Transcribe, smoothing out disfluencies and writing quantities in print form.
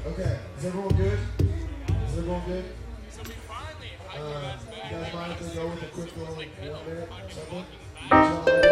Okay, is everyone good? Is everyone good? You guys mind if we go with a quick little 1 minute or something? You guys wanna